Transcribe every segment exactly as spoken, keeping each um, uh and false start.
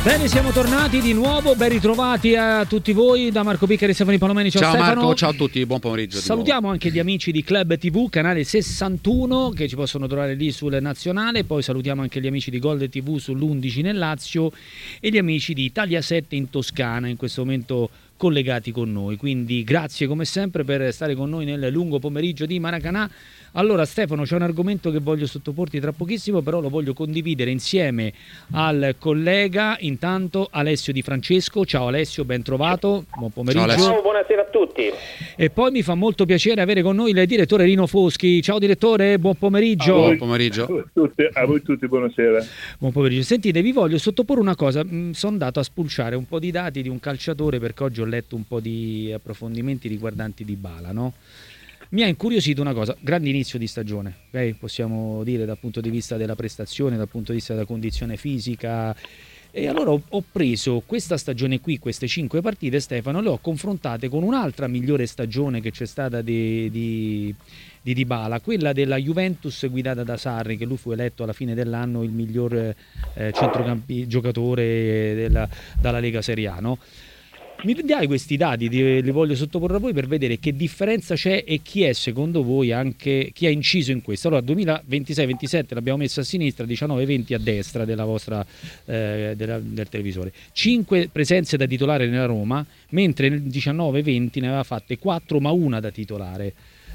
Bene, siamo tornati di nuovo, ben ritrovati a tutti voi da Marco Piccari e Stefano Palomeni. Ciao, ciao Stefano. Marco, ciao a tutti, buon pomeriggio. Salutiamo anche gli amici di Club tivù, canale sessantuno, che ci possono trovare lì sul nazionale. Poi salutiamo anche gli amici di Gold tivù sull'undici nel Lazio e gli amici di Italia sette in Toscana, in questo momento collegati con noi. Quindi grazie come sempre per stare con noi nel lungo pomeriggio di Maracanã. Allora Stefano, c'è un argomento che voglio sottoporti tra pochissimo, però lo voglio condividere insieme al collega, intanto Alessio Di Francesco. Ciao Alessio, ben trovato, buon pomeriggio. Ciao, Ciao, buonasera a tutti. E poi mi fa molto piacere avere con noi il direttore Rino Foschi. Ciao direttore, buon pomeriggio. A voi, buon pomeriggio. A voi tutti, a voi tutti buonasera. Buon pomeriggio. Sentite, vi voglio sottoporre una cosa. Mm, sono andato a spulciare un po' di dati di un calciatore perché oggi ho letto un po' di approfondimenti riguardanti Dybala, no? Mi ha incuriosito una cosa, grande inizio di stagione, okay? Possiamo dire dal punto di vista della prestazione, dal punto di vista della condizione fisica. E allora ho, ho preso questa stagione qui, queste cinque partite, Stefano, le ho confrontate con un'altra migliore stagione che c'è stata di, di, di Dybala, quella della Juventus guidata da Sarri, che lui fu eletto alla fine dell'anno il miglior eh, centrocampi giocatore della, dalla Lega Serie A, no? Mi dai questi dati, li voglio sottoporre a voi per vedere che differenza c'è e chi è secondo voi anche chi ha inciso in questo. Allora duemilaventisei ventisette l'abbiamo messa a sinistra, diciannove venti a destra della vostra eh, della, del televisore. cinque presenze da titolare nella Roma, mentre nel diciannove venti ne aveva fatte quattro ma una da titolare.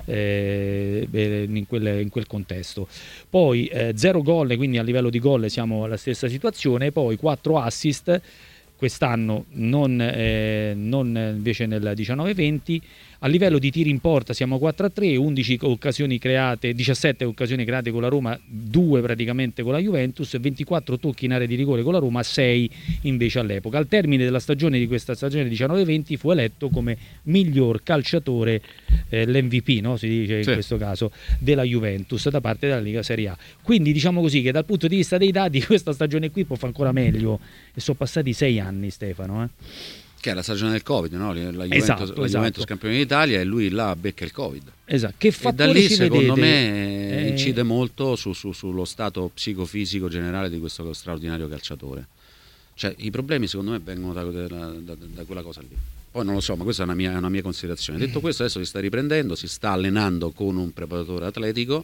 Eh, in, quel, in quel contesto. Poi eh, zero gol, quindi a livello di gol siamo alla stessa situazione. Poi quattro assist quest'anno, non, eh, non invece nel diciannove venti. A livello di tiri in porta siamo quattro a tre, undici occasioni create, diciassette occasioni create con la Roma, due praticamente con la Juventus, ventiquattro tocchi in area di rigore con la Roma, sei invece all'epoca. Al termine della stagione di questa stagione diciannove venti fu eletto come miglior calciatore, eh, l'M V P, no? Si dice in sì. questo caso, della Juventus da parte della Lega Serie A. Quindi diciamo così che dal punto di vista dei dati questa stagione qui può fare ancora meglio, e sono passati sei anni, Stefano, eh? Che è la stagione del Covid, no? La Juventus, esatto, la Juventus esatto. campione d'Italia, e lui là becca il Covid. Esatto. Che e da lì secondo vedete? me eh... incide molto su, su, sullo stato psicofisico generale di questo straordinario calciatore. Cioè i problemi secondo me vengono da, da, da, da quella cosa lì. Poi non lo so, ma questa è una mia, è una mia considerazione. Detto questo, adesso si sta riprendendo, si sta allenando con un preparatore atletico,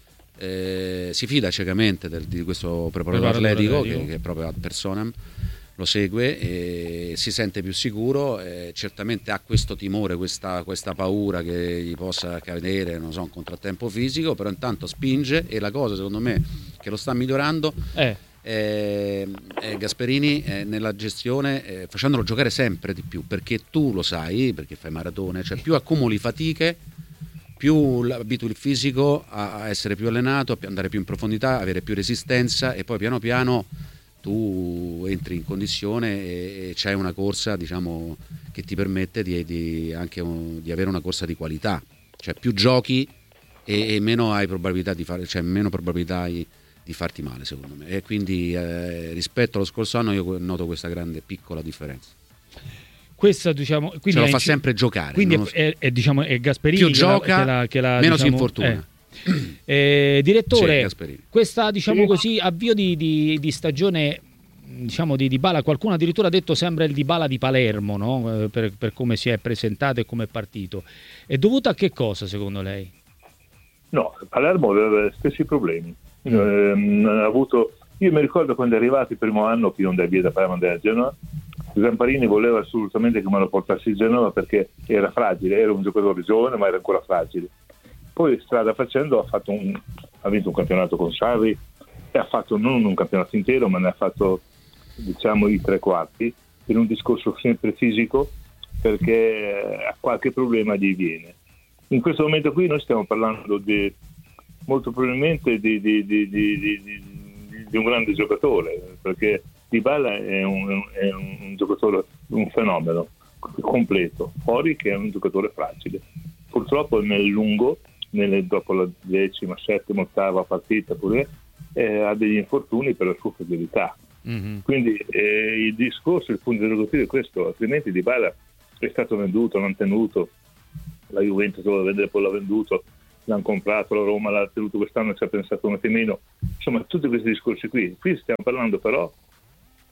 eh, si fida ciecamente del, di questo preparatore, preparatore atletico, atletico. Che, che è proprio ad personam, lo segue e si sente più sicuro, e certamente ha questo timore, questa, questa paura che gli possa accadere, non so, un contrattempo fisico, però intanto spinge, e la cosa secondo me che lo sta migliorando eh. è, è Gasperini è nella gestione, è, facendolo giocare sempre di più, perché tu lo sai, perché fai maratone, cioè più accumuli fatiche, più abitui il fisico a, a essere più allenato, a andare più in profondità, avere più resistenza, e poi piano piano tu entri in condizione e, e c'è una corsa, diciamo, che ti permette di, di anche un, di avere una corsa di qualità, cioè più giochi e, e meno hai probabilità di fare, cioè meno probabilità hai di farti male, secondo me, e quindi eh, rispetto allo scorso anno io noto questa grande piccola differenza. Questa, diciamo, quindi ce lo fa inc- sempre giocare, quindi è, è, è, diciamo, è Gasperini più che gioca, la, che la, che la, meno diciamo, si infortuna. Eh. Eh, direttore, sì, questa diciamo così avvio di, di, di stagione, diciamo di Dybala, qualcuno addirittura ha detto sembra il Dybala di Palermo, no? eh, per, per come si è presentato e come è partito. È dovuta a che cosa secondo lei? No, Palermo aveva gli stessi problemi. Mm. Eh, ha avuto, io mi ricordo quando è arrivato il primo anno che io andai via da Parma andai a Genova, Zamparini voleva assolutamente che me lo portassi a Genova perché era fragile, era un giocatore giovane ma era ancora fragile. Poi strada facendo ha, fatto un, ha vinto un campionato con Sarri e ha fatto non un campionato intero, ma ne ha fatto, diciamo, i tre quarti, in un discorso sempre fisico, perché ha qualche problema gli viene. In questo momento qui noi stiamo parlando di, molto probabilmente di, di, di, di, di, di, di un grande giocatore, perché Dybala è un, è un giocatore, un fenomeno completo, fuori che è un giocatore fragile. Purtroppo nel lungo, nelle, dopo la decima, settima, ottava partita pure, eh, ha degli infortuni per la sua fragilità. Mm-hmm. Quindi eh, il discorso, il punto interrogativo è questo, altrimenti Dybala è stato venduto, non tenuto, la Juventus lo voleva vendere, poi l'ha venduto, l'hanno comprato, la Roma l'ha tenuto quest'anno, ci ha pensato un attimino, insomma tutti questi discorsi qui. Qui stiamo parlando però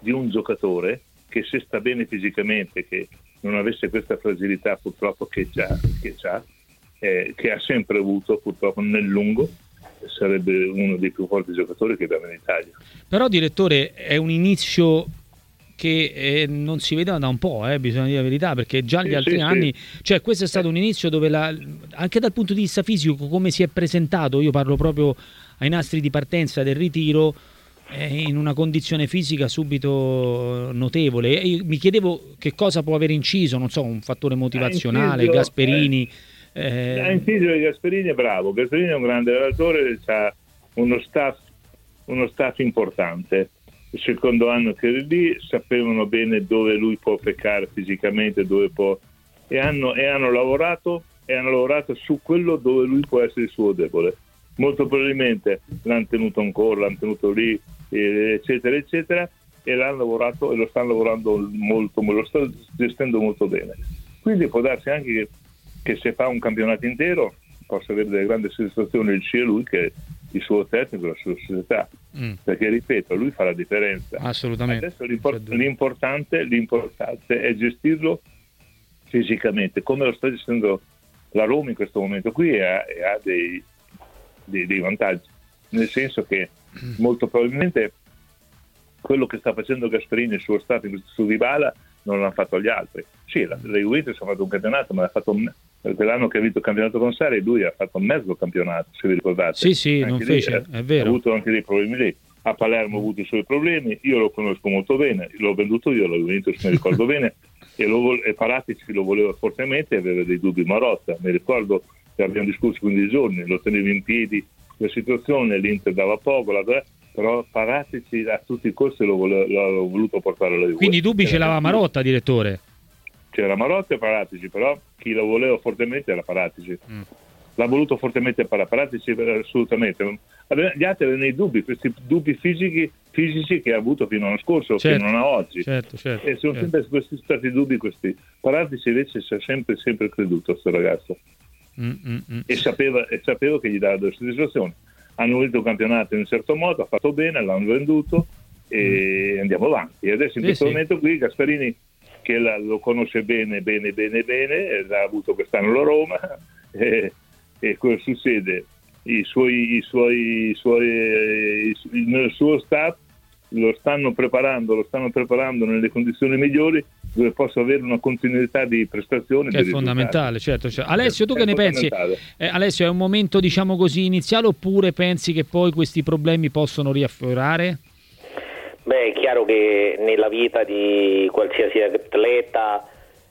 di un giocatore che, se sta bene fisicamente, che non avesse questa fragilità purtroppo che c'ha, che, c'ha eh, che ha sempre avuto purtroppo nel lungo, sarebbe uno dei più forti giocatori che abbiamo in Italia. Però, direttore, è un inizio che eh, non si vedeva da un po', eh, bisogna dire la verità, perché già gli sì, altri sì, anni, sì. cioè questo è stato un inizio dove la, anche dal punto di vista fisico, come si è presentato, io parlo proprio ai nastri di partenza del ritiro, eh, in una condizione fisica subito notevole. E io mi chiedevo che cosa può aver inciso, non so, un fattore motivazionale, inciso, Gasperini. Eh, eh, ha inciso Gasperini, è bravo. Gasperini è un grande allenatore, ha uno staff, uno staff importante. Il secondo anno che era lì, sapevano bene dove lui può peccare fisicamente, dove può, e hanno, e hanno lavorato e hanno lavorato su quello dove lui può essere il suo debole. Molto probabilmente l'hanno tenuto ancora, l'hanno tenuto lì, eccetera, eccetera, e l'hanno lavorato e lo stanno lavorando molto, lo stanno gestendo molto bene. Quindi può darsi anche che, che se fa un campionato intero possa avere delle grandi soddisfazioni sia lui che il suo tecnico, la sua società, mm. perché ripeto, lui fa la differenza. Assolutamente. Adesso l'import- l'importante, l'importante è gestirlo fisicamente, come lo sta gestendo la Roma in questo momento qui, e ha, e ha dei, dei, dei vantaggi, nel senso che mm. molto probabilmente quello che sta facendo Gasperini, il suo stato su Dybala, non l'hanno fatto gli altri. Sì, la, la Juventus ha fatto un campionato, ma l'ha fatto quell'anno che ha vinto il campionato con Sarri, lui ha fatto un mezzo campionato, se vi ricordate. Sì, sì, anche non lì, fece, eh, è vero. Ha avuto anche dei problemi lì. A Palermo ha avuto i suoi problemi, io lo conosco molto bene, l'ho venduto io, la Juventus mi ricordo bene, e, lo, e Paratici lo voleva fortemente e aveva dei dubbi Marotta. Mi ricordo che abbiamo discusso quindici giorni, lo tenevo in piedi la situazione, l'Inter dava poco, la, però Paratici a tutti i costi lo voleva, l'ho voluto portare alla Juventus. Quindi i dubbi ce l'aveva Marotta, direttore? C'era Marotta e Paratici, però chi lo voleva fortemente era Paratici. Mm. L'ha voluto fortemente per Paratici, assolutamente. Gli altri avevano i dubbi, questi dubbi fisici, fisici che ha avuto fino all'anno scorso, certo, che non ha oggi. Certo, certo, e sono certo. sempre questi stati dubbi questi. Paratici invece si è sempre, sempre creduto a questo ragazzo. Mm, mm, mm. E, sapeva, e sapeva che gli dava delle soddisfazioni. Hanno vinto il campionato in un certo modo, ha fatto bene, l'hanno venduto e mm. andiamo avanti. E adesso in sì, questo sì. momento qui Gasperini, che la, lo conosce bene, bene, bene, bene, l'ha avuto quest'anno la Roma, e, e cosa succede? I suoi, i suoi, i suoi, i suoi, nel suo staff lo stanno preparando, lo stanno preparando nelle condizioni migliori dove possa avere una continuità di prestazioni. Che è fondamentale, certo, certo. Alessio, tu è che ne pensi? Eh, Alessio, è un momento, diciamo così, iniziale, oppure pensi che poi questi problemi possono riaffiorare? Beh, è chiaro che nella vita di qualsiasi atleta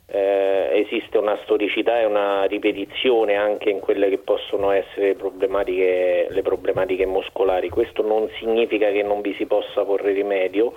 eh, esiste una storicità e una ripetizione anche in quelle che possono essere problematiche, le problematiche muscolari. Questo non significa che non vi si possa porre rimedio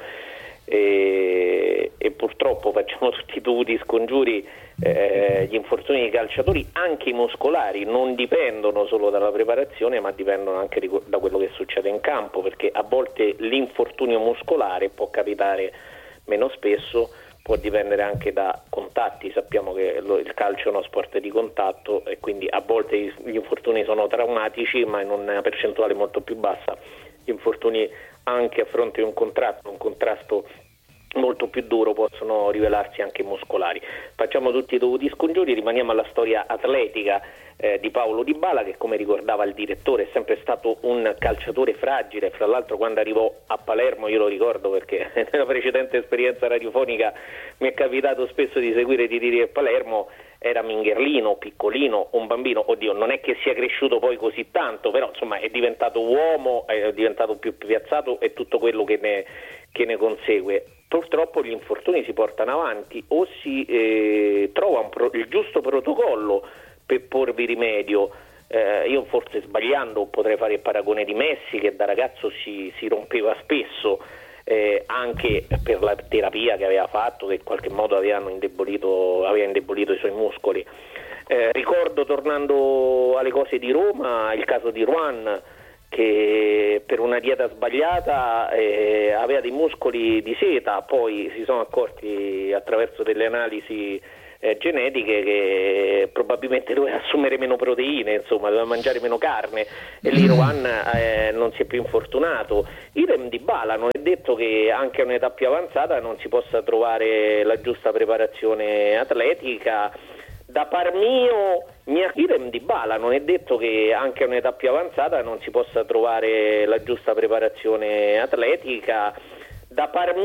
e, e purtroppo facciamo tutti i dovuti scongiuri. Eh, gli infortuni dei calciatori, anche i muscolari, non dipendono solo dalla preparazione, ma dipendono anche di, da quello che succede in campo, perché a volte l'infortunio muscolare può capitare meno spesso, può dipendere anche da contatti. Sappiamo che lo, il calcio è uno sport di contatto e quindi a volte gli infortuni sono traumatici, ma in una percentuale molto più bassa gli infortuni anche a fronte di un contrasto, un contrasto molto più duro, possono rivelarsi anche muscolari. Facciamo tutti i dovuti scongiuri, rimaniamo alla storia atletica eh, di Paulo Dybala, che, come ricordava il direttore, è sempre stato un calciatore fragile. Fra l'altro, quando arrivò a Palermo, io lo ricordo perché nella precedente esperienza radiofonica mi è capitato spesso di seguire i tiri a Palermo, era mingherlino, piccolino, un bambino. Oddio, non è che sia cresciuto poi così tanto, però insomma è diventato uomo, è diventato più piazzato e tutto quello che ne, che ne consegue. Purtroppo gli infortuni si portano avanti, o si eh, trova un pro- il giusto protocollo per porvi rimedio. Eh, io forse sbagliando potrei fare il paragone di Messi, che da ragazzo si, si rompeva spesso, eh, anche per la terapia che aveva fatto, che in qualche modo avevano indebolito, aveva indebolito i suoi muscoli. Eh, ricordo, tornando alle cose di Roma, il caso di Ruan, che per una dieta sbagliata eh, aveva dei muscoli di seta, poi si sono accorti attraverso delle analisi eh, genetiche che probabilmente doveva assumere meno proteine, insomma doveva mangiare meno carne, e lì Rohan eh, non si è più infortunato. Idem Dybala, non è detto che anche a un'età più avanzata non si possa trovare la giusta preparazione atletica. Da par mio, mia idem Dybala, non è detto che anche a un'età più avanzata non si possa trovare la giusta preparazione atletica. Da par